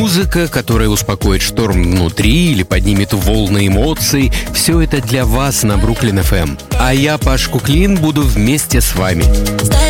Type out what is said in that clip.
Музыка, которая успокоит шторм внутри или поднимет волны эмоций. Все это для вас на Бруклин FM. А я, Паш Куклин, буду вместе с вами.